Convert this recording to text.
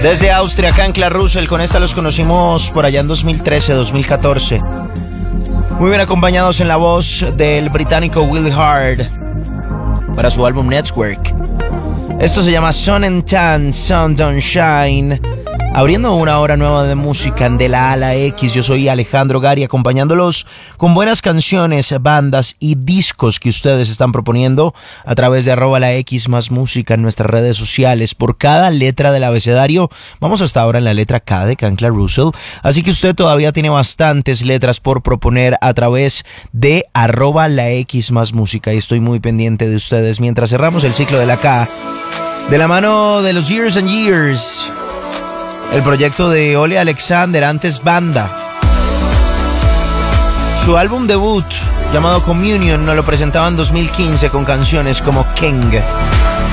Desde Austria, Cancla Russell, con esta los conocimos por allá en 2013, 2014. Muy bien acompañados en la voz del británico Will Hard para su álbum Network. Esto se llama Sun and Tan, Sun Don't Shine. Abriendo una hora nueva de música de la A a la X, yo soy Alejandro Gari, acompañándolos con buenas canciones, bandas y discos que ustedes están proponiendo a través de @laX+música en nuestras redes sociales. Por cada letra del abecedario, vamos hasta ahora en la letra K de Cancla Russell, así que usted todavía tiene bastantes letras por proponer a través de @laX+música y estoy muy pendiente de ustedes mientras cerramos el ciclo de la K de la mano de los Years and Years. El proyecto de Ole Alexander, antes banda. Su álbum debut, llamado Communion, nos lo presentaba en 2015 con canciones como King.